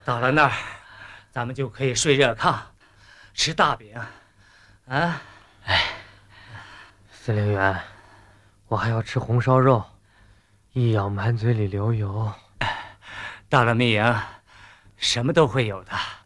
到了那儿，咱们就可以睡热炕，吃大饼，啊！ 司令员，我还要吃红烧肉，一咬满嘴里流油。 到了密营，什么都会有的。